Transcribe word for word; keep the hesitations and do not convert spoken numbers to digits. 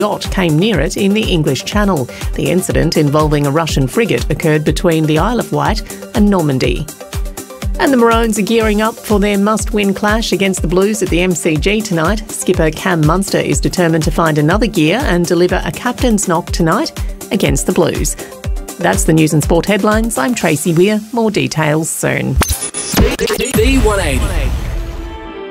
yacht came near it in the English Channel. The incident involving a Russian frigate occurred between the Isle of Wight and Normandy. And the Maroons are gearing up for their must-win clash against the Blues at the M C G tonight. Skipper Cam Munster is determined to find another gear and deliver a captain's knock tonight against the Blues. That's the news and sport headlines. I'm Tracy Weir. More details soon. D one eighty.